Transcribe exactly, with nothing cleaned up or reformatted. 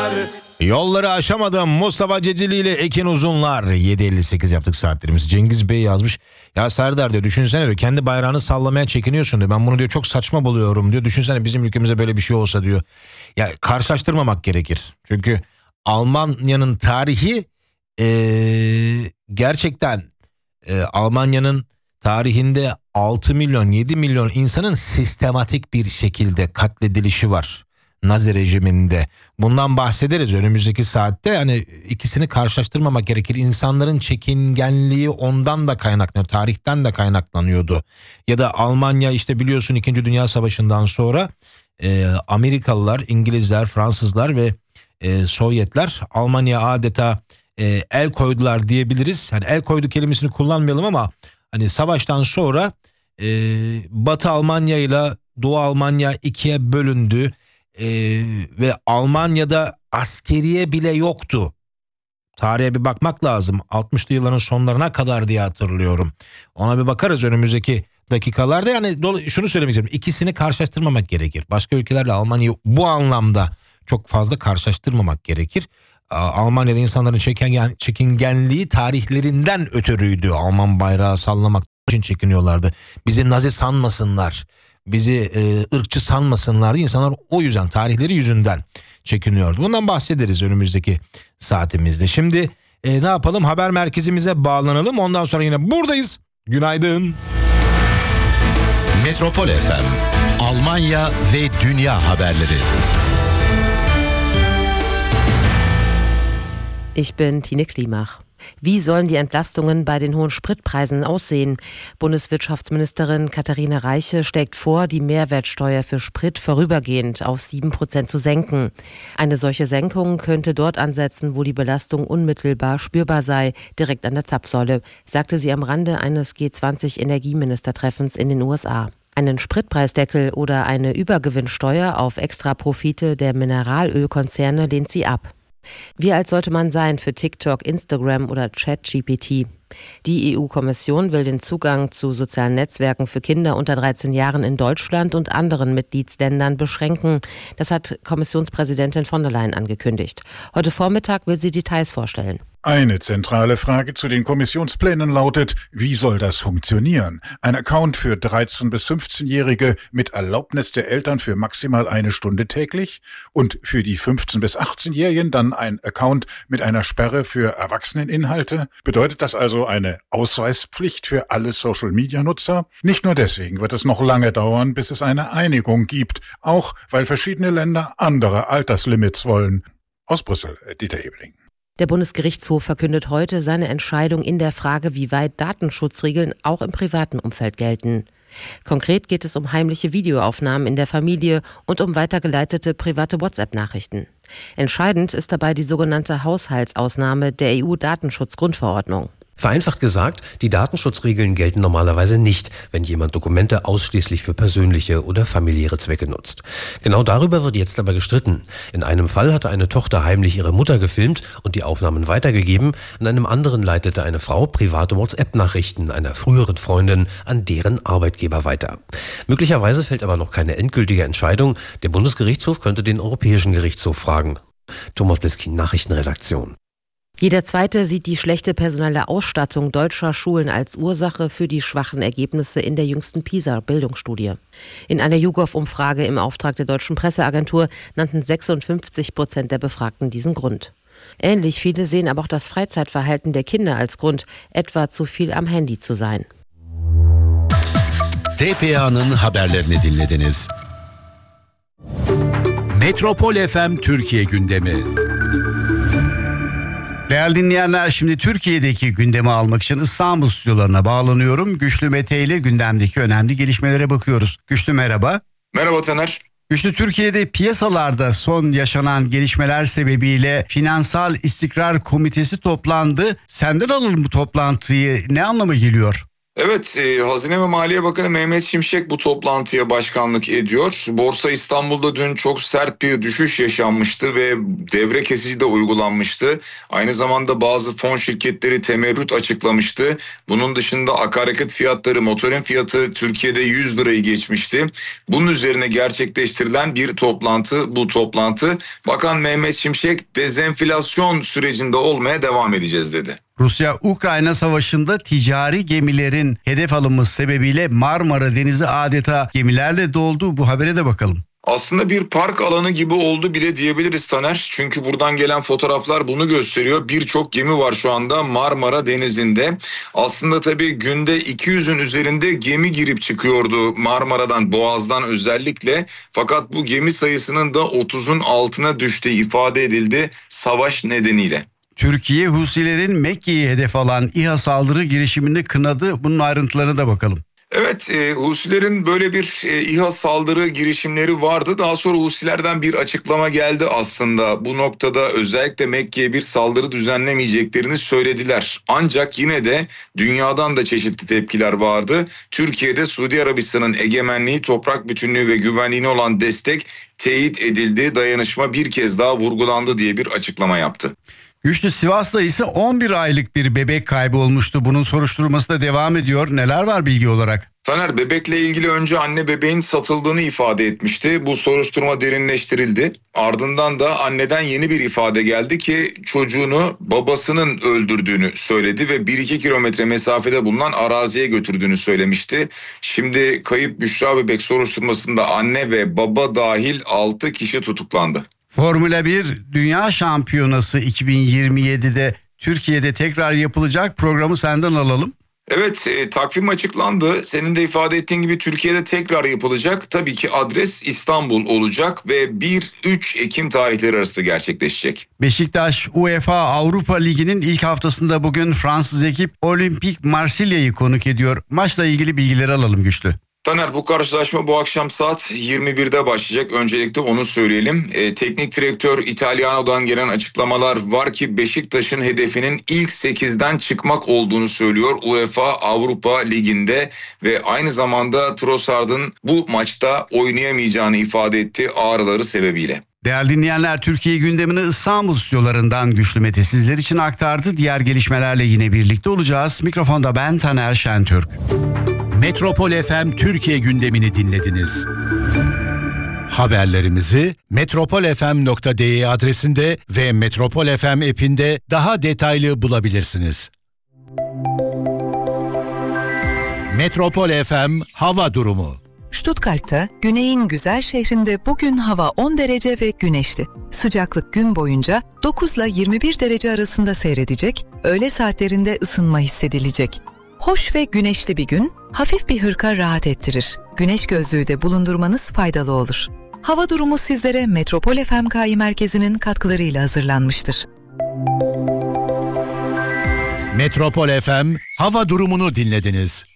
Yolları aşamadım Mustafa Ceceli ile Ekin Uzunlar. yedi elli sekiz yaptık saatlerimizi. Cengiz Bey yazmış. Ya Serdar diyor, düşünsene diyor, kendi bayrağını sallamaya çekiniyorsun diyor. Ben bunu diyor çok saçma buluyorum diyor. Düşünsene bizim ülkemize böyle bir şey olsa diyor. Ya karşılaştırmamak gerekir. Çünkü Almanya'nın tarihi ee, gerçekten ee, Almanya'nın tarihinde altı milyon yedi milyon insanın sistematik bir şekilde katledilişi var. Nazi rejiminde. Bundan bahsederiz önümüzdeki saatte. Yani ikisini karşılaştırmamak gerekir. İnsanların çekingenliği ondan da kaynaklanıyor. Tarihten de kaynaklanıyordu. Ya da Almanya işte biliyorsun İkinci Dünya Savaşı'ndan sonra e, Amerikalılar, İngilizler, Fransızlar ve e, Sovyetler Almanya adeta e, el koydular diyebiliriz. Hani el koydu kelimesini kullanmayalım ama hani savaştan sonra e, Batı Almanya ile Doğu Almanya ikiye bölündü. Ee, ve Almanya'da askeriye bile yoktu. Tarihe bir bakmak lazım. altmışlı yılların sonlarına kadar diye hatırlıyorum. Ona bir bakarız önümüzdeki dakikalarda. Yani şunu söylemek istiyorum. İkisini karşılaştırmamak gerekir. Başka ülkelerle Almanya'yı bu anlamda çok fazla karşılaştırmamak gerekir. Almanya'da insanların çekingen, çekingenliği tarihlerinden ötürüydü. Alman bayrağı sallamak için çekiniyorlardı. Bizi Nazi sanmasınlar, bizi e, ırkçı sanmasınlar diye insanlar o yüzden, tarihleri yüzünden çekiniyordu. Bundan bahsederiz önümüzdeki saatimizde. Şimdi e, ne yapalım? Haber merkezimize bağlanalım. Ondan sonra yine buradayız. Günaydın. Metropol F M, Almanya ve dünya haberleri. Ich bin Tine Klimach. Wie sollen die Entlastungen bei den hohen Spritpreisen aussehen? Bundeswirtschaftsministerin Katharina Reiche schlägt vor, die Mehrwertsteuer für Sprit vorübergehend auf sieben Prozent zu senken. Eine solche Senkung könnte dort ansetzen, wo die Belastung unmittelbar spürbar sei, direkt an der Zapfsäule, sagte sie am Rande eines G zwanzig Energieministertreffens in den U S A. Einen Spritpreisdeckel oder eine Übergewinnsteuer auf Extraprofite der Mineralölkonzerne lehnt sie ab. Wie alt sollte man sein für TikTok, Instagram oder ChatGPT? Die E U-Kommission will den Zugang zu sozialen Netzwerken für Kinder unter dreizehn Jahren in Deutschland und anderen Mitgliedsländern beschränken. Das hat Kommissionspräsidentin von der Leyen angekündigt. Heute Vormittag will sie Details vorstellen. Eine zentrale Frage zu den Kommissionsplänen lautet, wie soll das funktionieren? Ein Account für dreizehn- bis fünfzehnjährige mit Erlaubnis der Eltern für maximal eine Stunde täglich und für die fünfzehn- bis achtzehnjährigen dann ein Account mit einer Sperre für Erwachseneninhalte? Bedeutet das also eine Ausweispflicht für alle Social-Media-Nutzer? Nicht nur deswegen wird es noch lange dauern, bis es eine Einigung gibt, auch weil verschiedene Länder andere Alterslimits wollen. Aus Brüssel, Dieter Ebeling. Der Bundesgerichtshof verkündet heute seine Entscheidung in der Frage, wie weit Datenschutzregeln auch im privaten Umfeld gelten. Konkret geht es um heimliche Videoaufnahmen in der Familie und um weitergeleitete private WhatsApp-Nachrichten. Entscheidend ist dabei die sogenannte Haushaltsausnahme der E U-Datenschutzgrundverordnung. Vereinfacht gesagt, die Datenschutzregeln gelten normalerweise nicht, wenn jemand Dokumente ausschließlich für persönliche oder familiäre Zwecke nutzt. Genau darüber wird jetzt aber gestritten. In einem Fall hatte eine Tochter heimlich ihre Mutter gefilmt und die Aufnahmen weitergegeben. In einem anderen leitete eine Frau private WhatsApp-Nachrichten einer früheren Freundin an deren Arbeitgeber weiter. Möglicherweise fällt aber noch keine endgültige Entscheidung. Der Bundesgerichtshof könnte den Europäischen Gerichtshof fragen. Thomas Bliskin, Nachrichtenredaktion. Jeder Zweite sieht die schlechte personelle Ausstattung deutscher Schulen als Ursache für die schwachen Ergebnisse in der jüngsten PISA-Bildungsstudie. In einer YouGov-Umfrage im Auftrag der Deutschen Presseagentur nannten sechsundfünfzig Prozent der Befragten diesen Grund. Ähnlich viele sehen aber auch das Freizeitverhalten der Kinder als Grund, etwa zu viel am Handy zu sein. T P A'nın haberlerini dinlediniz. Metropol F M Türkiye gündemi. Değerli dinleyenler, şimdi Türkiye'deki gündemi almak için İstanbul stüdyolarına bağlanıyorum. Güçlü Mete ile gündemdeki önemli gelişmelere bakıyoruz. Güçlü merhaba. Merhaba Taner. Güçlü, Türkiye'de piyasalarda son yaşanan gelişmeler sebebiyle Finansal İstikrar Komitesi toplandı. Senden alalım bu toplantıyı. Ne anlama geliyor? Evet, e, Hazine ve Maliye Bakanı Mehmet Şimşek bu toplantıya başkanlık ediyor. Borsa İstanbul'da dün çok sert bir düşüş yaşanmıştı ve devre kesici de uygulanmıştı. Aynı zamanda bazı fon şirketleri temerrüt açıklamıştı. Bunun dışında akaryakıt fiyatları, motorin fiyatı Türkiye'de yüz lirayı geçmişti. Bunun üzerine gerçekleştirilen bir toplantı bu toplantı. Bakan Mehmet Şimşek dezenflasyon sürecinde olmaya devam edeceğiz dedi. Rusya-Ukrayna savaşında ticari gemilerin hedef alınması sebebiyle Marmara Denizi adeta gemilerle doldu. Bu habere de bakalım. Aslında bir park alanı gibi oldu bile diyebiliriz Taner. Çünkü buradan gelen fotoğraflar bunu gösteriyor. Birçok gemi var şu anda Marmara Denizi'nde. Aslında tabii günde iki yüzün üzerinde gemi girip çıkıyordu Marmara'dan, Boğaz'dan özellikle. Fakat bu gemi sayısının da otuzun altına düştüğü ifade edildi savaş nedeniyle. Türkiye Husilerin Mekke'yi hedef alan İHA saldırı girişimini kınadı. Bunun ayrıntılarına da bakalım. Evet, e, Husilerin böyle bir e, İHA saldırı girişimleri vardı. Daha sonra Husilerden bir açıklama geldi aslında. Bu noktada özellikle Mekke'ye bir saldırı düzenlemeyeceklerini söylediler. Ancak yine de dünyadan da çeşitli tepkiler vardı. Türkiye'de Suudi Arabistan'ın egemenliği, toprak bütünlüğü ve güvenliğine olan destek teyit edildi. Dayanışma bir kez daha vurgulandı diye bir açıklama yaptı. Güçlü, Sivas'ta ise on bir aylık bir bebek kaybı olmuştu. Bunun soruşturması da devam ediyor. Neler var bilgi olarak? Taner, bebekle ilgili önce anne bebeğin satıldığını ifade etmişti. Bu soruşturma derinleştirildi. Ardından da anneden yeni bir ifade geldi ki çocuğunu babasının öldürdüğünü söyledi ve bir iki kilometre mesafede bulunan araziye götürdüğünü söylemişti. Şimdi kayıp Büşra bebek soruşturmasında anne ve baba dahil altı kişi tutuklandı. Formula bir Dünya Şampiyonası iki bin yirmi yedide Türkiye'de tekrar yapılacak, programı senden alalım. Evet, e, takvim açıklandı. Senin de ifade ettiğin gibi Türkiye'de tekrar yapılacak. Tabii ki adres İstanbul olacak ve bir üç Ekim tarihleri arasında gerçekleşecek. Beşiktaş UEFA Avrupa Ligi'nin ilk haftasında bugün Fransız ekip Olimpik Marsilya'yı konuk ediyor. Maçla ilgili bilgileri alalım Güçlü. Taner, bu karşılaşma bu akşam saat yirmi birde başlayacak. Öncelikle onu söyleyelim. E, teknik direktör Italiano'dan gelen açıklamalar var ki Beşiktaş'ın hedefinin ilk sekizden çıkmak olduğunu söylüyor UEFA Avrupa Ligi'nde ve aynı zamanda Trossard'ın bu maçta oynayamayacağını ifade etti ağrıları sebebiyle. Değerli dinleyenler, Türkiye gündemini İstanbul stüdyolarından Güçlü Mete sizler için aktardı. Diğer gelişmelerle yine birlikte olacağız. Mikrofonda ben Taner Şentürk. Metropol F M Türkiye gündemini dinlediniz. Haberlerimizi metropol f m nokta d e adresinde ve Metropol F M app'inde daha detaylı bulabilirsiniz. Metropol F M hava durumu. Stuttgart'ta, güneyin güzel şehrinde bugün hava on derece ve güneşli. Sıcaklık gün boyunca dokuz ile yirmi bir derece arasında seyredecek, öğle saatlerinde ısınma hissedilecek. Hoş ve güneşli bir gün, hafif bir hırka rahat ettirir. Güneş gözlüğü de bulundurmanız faydalı olur. Hava durumu sizlere Metropol F M K I Merkezi'nin katkılarıyla hazırlanmıştır. Metropol F M hava durumunu dinlediniz.